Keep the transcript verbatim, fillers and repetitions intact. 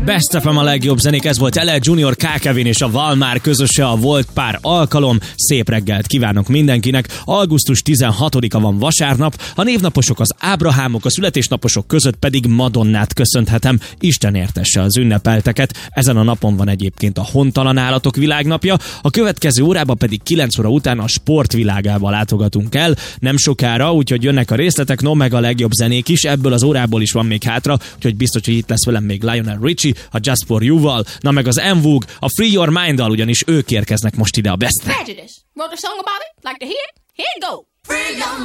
Best ef em a legjobb zenék, ez volt el el Junior, K. Kevin és a Valmár közöse, a Volt pár alkalom. Szép reggelt kívánok mindenkinek. augusztus tizenhatodika van, vasárnap. A névnaposok az Ábrahámok, a születésnaposok között pedig Madonnát köszönhetem. Isten értesse az ünnepelteket. Ezen a napon van egyébként a hontalan állatok világnapja. A következő órában pedig kilenc óra után a sportvilágába látogatunk el. Nem sokára, úgyhogy jönnek a részletek, no meg a legjobb zenék is. Ebből az órából is van még hátra, úgyhogy biztos, hogy itt lesz velem még Lionel Richie, a Just For You-val, na meg az En Vogue, a Free Your Mind-dal, ugyanis ők érkeznek most ide a Bestre. Prejudice. Wrote a song about it? Like to hear it? Here it go. Free your